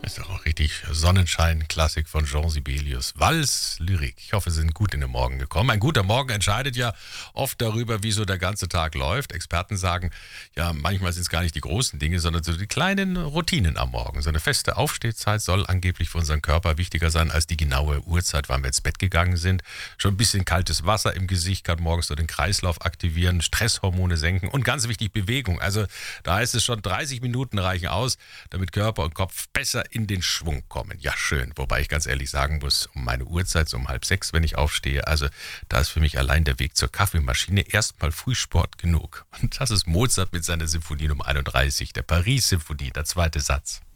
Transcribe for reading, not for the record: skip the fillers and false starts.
Ist doch auch richtig Sonnenschein-Klassik von Jean Sibelius. Vals Lyrik. Ich hoffe, Sie sind gut in den Morgen gekommen. Ein guter Morgen entscheidet ja oft darüber, wie so der ganze Tag läuft. Experten sagen, ja, manchmal sind es gar nicht die großen Dinge, sondern so die kleinen Routinen am Morgen. So eine feste Aufstehzeit soll angeblich für unseren Körper wichtiger sein als die genaue Uhrzeit, wann wir ins Bett gegangen sind. Schon ein bisschen kaltes Wasser im Gesicht kann morgens so den Kreislauf aktivieren, Stresshormone senken und ganz wichtig Bewegung. Also da heißt es schon, 30 Minuten reichen aus, damit Körper und Kopf besser in den Schwung kommen. Ja, schön. Wobei ich ganz ehrlich sagen muss, um meine Uhrzeit, so um 5:30, wenn ich aufstehe, also da ist für mich allein der Weg zur Kaffeemaschine erstmal Frühsport genug. Und das ist Mozart mit seiner Sinfonie Nummer 31, der Paris-Symphonie, der zweite Satz.